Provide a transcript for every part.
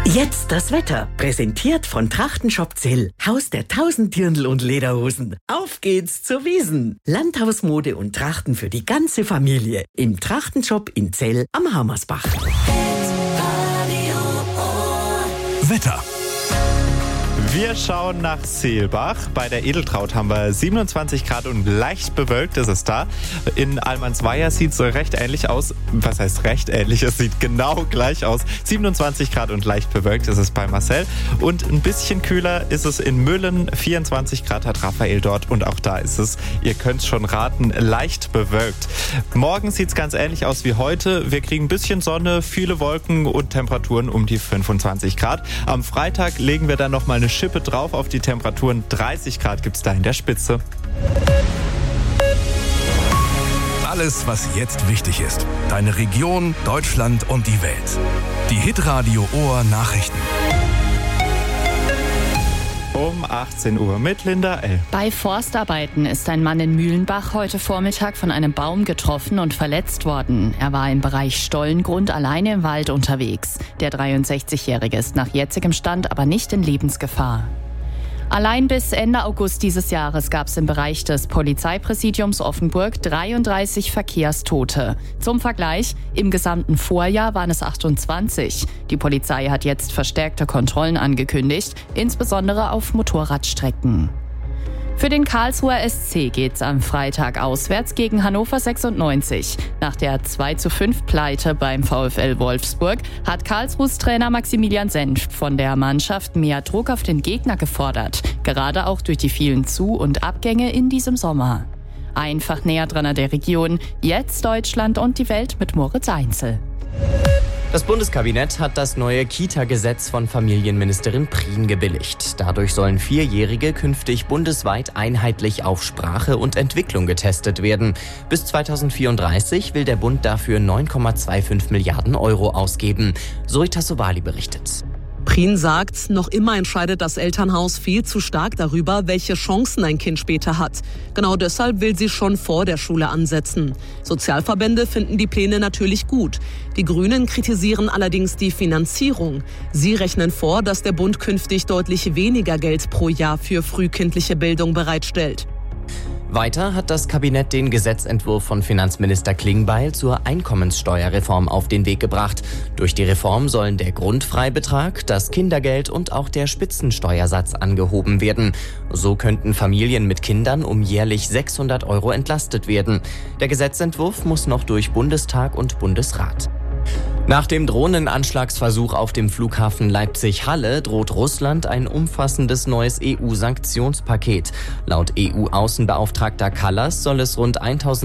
Jetzt das Wetter, präsentiert von Trachtenshop Zell, Haus der 1000 Dirndl und Lederhosen. Auf geht's zur Wiesn. Landhausmode und Trachten für die ganze Familie. Im Trachtenshop in Zell am Hammersbach. Wetter. Wir schauen nach Seelbach. Bei der Edeltraut haben wir 27 Grad und leicht bewölkt ist es da. In Almansweier sieht es recht ähnlich aus. Was heißt recht ähnlich? Es sieht genau gleich aus. 27 Grad und leicht bewölkt ist es bei Marcel. Und ein bisschen kühler ist es in Müllen. 24 Grad hat Raphael dort. Und auch da ist es, ihr könnt es schon raten, leicht bewölkt. Morgen sieht es ganz ähnlich aus wie heute. Wir kriegen ein bisschen Sonne, viele Wolken und Temperaturen um die 25 Grad. Am Freitag legen wir dann nochmal eine Schippe drauf auf die Temperaturen. 30 Grad gibt es da in der Spitze. Alles, was jetzt wichtig ist. Deine Region, Deutschland und die Welt. Die Hitradio Ohr Nachrichten. Um 18 Uhr mit Linda L. Bei Forstarbeiten ist ein Mann in Mühlenbach heute Vormittag von einem Baum getroffen und verletzt worden. Er war im Bereich Stollengrund alleine im Wald unterwegs. Der 63-Jährige ist nach jetzigem Stand aber nicht in Lebensgefahr. Allein bis Ende August dieses Jahres gab es im Bereich des Polizeipräsidiums Offenburg 33 Verkehrstote. Zum Vergleich, im gesamten Vorjahr waren es 28. Die Polizei hat jetzt verstärkte Kontrollen angekündigt, insbesondere auf Motorradstrecken. Für den Karlsruher SC geht's am Freitag auswärts gegen Hannover 96. Nach der 2:5-Pleite beim VfL Wolfsburg hat Karlsruhs Trainer Maximilian Senft von der Mannschaft mehr Druck auf den Gegner gefordert. Gerade auch durch die vielen Zu- und Abgänge in diesem Sommer. Einfach näher dran an der Region. Jetzt Deutschland und die Welt mit Moritz Einzel. Das Bundeskabinett hat das neue Kita-Gesetz von Familienministerin Prien gebilligt. Dadurch sollen Vierjährige künftig bundesweit einheitlich auf Sprache und Entwicklung getestet werden. Bis 2034 will der Bund dafür 9,25 Milliarden Euro ausgeben. Zoe Tassovali berichtet. Prien sagt, noch immer entscheidet das Elternhaus viel zu stark darüber, welche Chancen ein Kind später hat. Genau deshalb will sie schon vor der Schule ansetzen. Sozialverbände finden die Pläne natürlich gut. Die Grünen kritisieren allerdings die Finanzierung. Sie rechnen vor, dass der Bund künftig deutlich weniger Geld pro Jahr für frühkindliche Bildung bereitstellt. Weiter hat das Kabinett den Gesetzentwurf von Finanzminister Klingbeil zur Einkommenssteuerreform auf den Weg gebracht. Durch die Reform sollen der Grundfreibetrag, das Kindergeld und auch der Spitzensteuersatz angehoben werden. So könnten Familien mit Kindern um jährlich 600 Euro entlastet werden. Der Gesetzentwurf muss noch durch Bundestag und Bundesrat. Nach dem Drohnenanschlagsversuch auf dem Flughafen Leipzig-Halle droht Russland ein umfassendes neues EU-Sanktionspaket. Laut EU-Außenbeauftragter Kallas soll es rund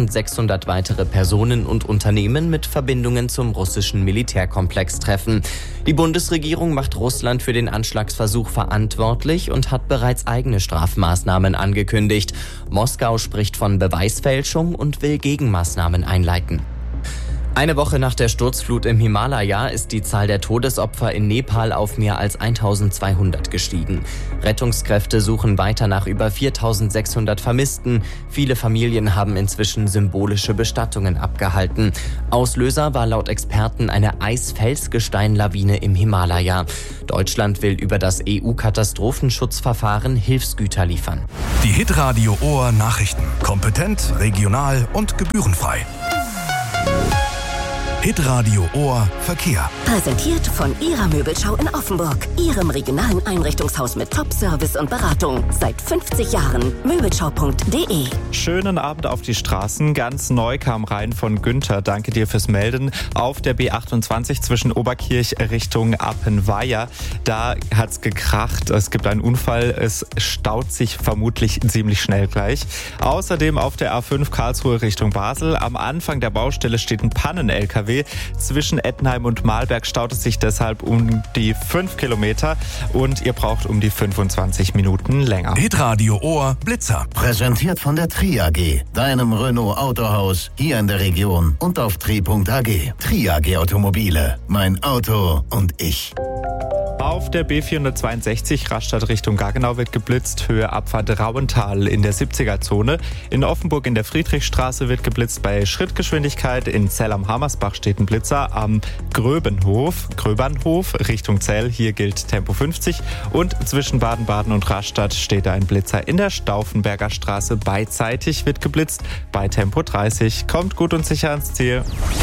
1600 weitere Personen und Unternehmen mit Verbindungen zum russischen Militärkomplex treffen. Die Bundesregierung macht Russland für den Anschlagsversuch verantwortlich und hat bereits eigene Strafmaßnahmen angekündigt. Moskau spricht von Beweisfälschung und will Gegenmaßnahmen einleiten. Eine Woche nach der Sturzflut im Himalaya ist die Zahl der Todesopfer in Nepal auf mehr als 1200 gestiegen. Rettungskräfte suchen weiter nach über 4600 Vermissten. Viele Familien haben inzwischen symbolische Bestattungen abgehalten. Auslöser war laut Experten eine Eisfelsgesteinlawine im Himalaya. Deutschland will über das EU-Katastrophenschutzverfahren Hilfsgüter liefern. Die Hitradio Ohr Nachrichten. Kompetent, regional und gebührenfrei. Hitradio Ohr Verkehr. Präsentiert von Ihrer Möbelschau in Offenburg. Ihrem regionalen Einrichtungshaus mit Top-Service und Beratung. Seit 50 Jahren. Möbelschau.de. Schönen Abend auf die Straßen. Ganz neu kam rein von Günther. Danke dir fürs Melden. Auf der B28 zwischen Oberkirch Richtung Appenweier. Da hat's gekracht. Es gibt einen Unfall. Es staut sich vermutlich ziemlich schnell gleich. Außerdem auf der A5 Karlsruhe Richtung Basel. Am Anfang der Baustelle steht ein Pannen-LKW. Zwischen Ettenheim und Mahlberg staut es sich deshalb um die 5 Kilometer und ihr braucht um die 25 Minuten länger. Hitradio Ohr Blitzer. Präsentiert von der Tri AG, deinem Renault Autohaus hier in der Region und auf tri.ag. Tri AG Automobile, mein Auto und ich. Auf der B462 Rastatt Richtung Gaggenau wird geblitzt, Höhe Abfahrt Rauental in der 70er-Zone. In Offenburg in der Friedrichstraße wird geblitzt bei Schrittgeschwindigkeit. In Zell am Hammersbach steht ein Blitzer. Am Gröbernhof Richtung Zell, hier gilt Tempo 50. Und zwischen Baden-Baden und Rastatt steht ein Blitzer in der Stauffenberger Straße. Beidseitig wird geblitzt bei Tempo 30. Kommt gut und sicher ans Ziel.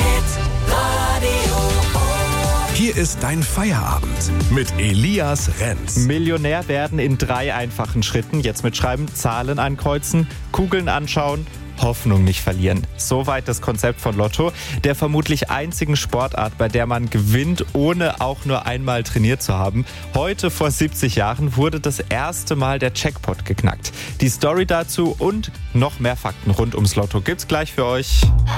Hier ist dein Feierabend mit Elias Renz. Millionär werden in 3 einfachen Schritten. Jetzt mitschreiben, Zahlen ankreuzen, Kugeln anschauen, Hoffnung nicht verlieren. Soweit das Konzept von Lotto, der vermutlich einzigen Sportart, bei der man gewinnt, ohne auch nur einmal trainiert zu haben. Heute vor 70 Jahren wurde das erste Mal der Jackpot geknackt. Die Story dazu und noch mehr Fakten rund ums Lotto gibt's gleich für euch.